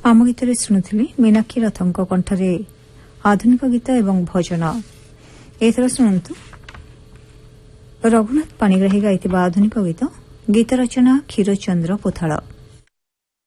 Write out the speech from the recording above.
आम गीत शुणुली मीनाक्षी रथों कंठरे आधुनिक गीत एवं भजन। एथर शुणु रघुनाथ पाणिग्राही गाइथिबा आधुनिक गीत। गीत रचना क्षीरचंद्र पोथाळ।